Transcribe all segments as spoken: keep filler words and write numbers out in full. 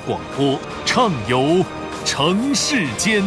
广播，畅游城市间。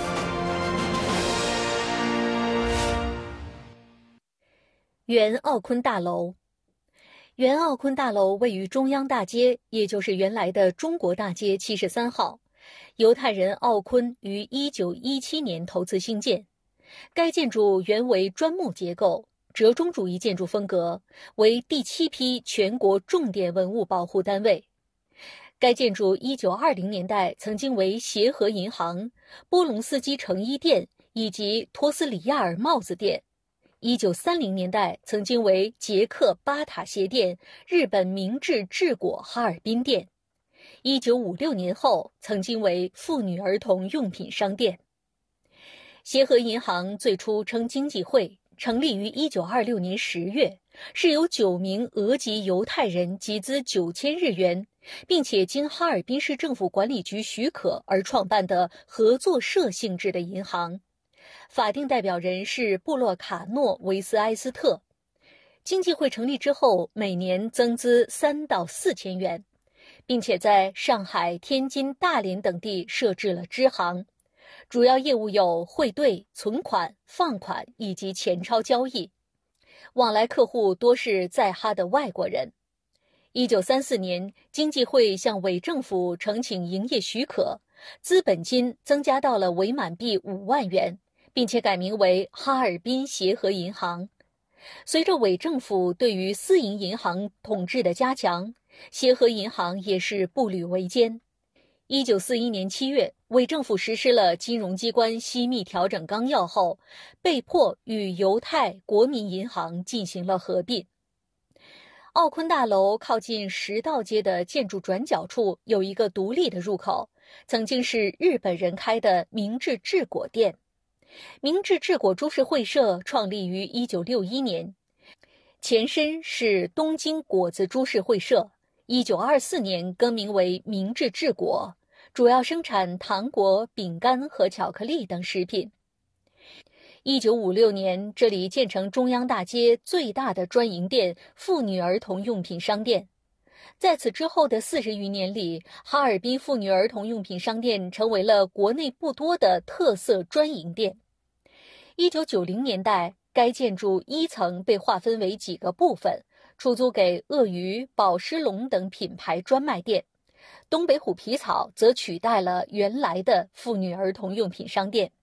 原奥坤大楼。原奥坤大楼位于中央大街，也就是原来的中国大街七十三号。犹太人奥坤于一九一七年投资兴建。该建筑原为砖木结构，折中主义建筑风格，为第七批全国重点文物保护单位。该建筑一九二零年代曾经为协和银行、波隆斯基成衣店以及托斯里亚尔帽子店。一九三零年代曾经为捷克巴塔鞋店、日本明治治果哈尔滨店。一九五六年后曾经为妇女儿童用品商店。协和银行最初称经济会，成立于一九二六年十月，是由九名俄籍犹太人集资九千日元，并且经哈尔滨市政府管理局许可而创办的合作社性质的银行。法定代表人是布洛卡诺维斯埃斯特。经济会成立之后，每年增资三到四千元，并且在上海、天津、大连等地设置了支行。主要业务有汇兑、存款、放款以及钱钞交易，往来客户多是在哈的外国人。一九三四年，经济会向伪政府呈请营业许可，资本金增加到了伪满币五万元，并且改名为哈尔滨协和银行。随着伪政府对于私营银行统治的加强，协和银行也是步履维艰。一九四一年七月，伪政府实施了金融机关机密调整纲要后，被迫与犹太国民银行进行了合并。奥坤大楼靠近十道街的建筑转角处有一个独立的入口，曾经是日本人开的明治治果店。明治治果株式会社创立于一九六一年，前身是东京果子株式会社，一九二四年更名为明治治果，主要生产糖果、饼干和巧克力等食品。一九五六年，这里建成中央大街最大的专营店妇女儿童用品商店。在此之后的四十余年里，哈尔滨妇女儿童用品商店成为了国内不多的特色专营店。一九九零年代，该建筑一层被划分为几个部分，出租给鳄鱼、宝狮龙等品牌专卖店。东北虎皮草则取代了原来的妇女儿童用品商店。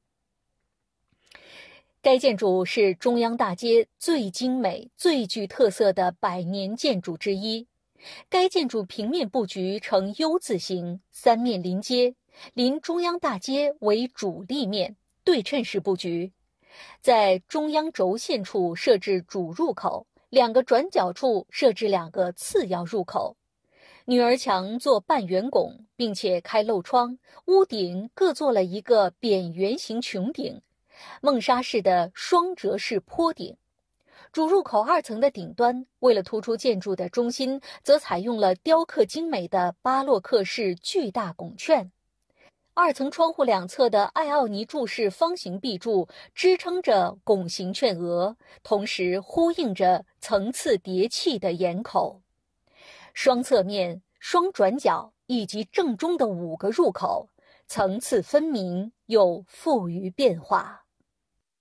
该建筑是中央大街最精美、最具特色的百年建筑之一。该建筑平面布局呈 U 字形，三面临街，临中央大街为主立面，对称式布局。在中央轴线处设置主入口，两个转角处设置两个次要入口。女儿墙做半圆拱，并且开漏窗，屋顶各做了一个扁圆形穹顶，梦沙式的双折式坡顶。主入口二层的顶端，为了突出建筑的中心，则采用了雕刻精美的巴洛克式巨大拱券。二层窗户两侧的艾奥尼柱式方形壁柱支撑着拱形券额，同时呼应着层次叠砌的檐口。双侧面、双转角以及正中的五个入口，层次分明又富于变化。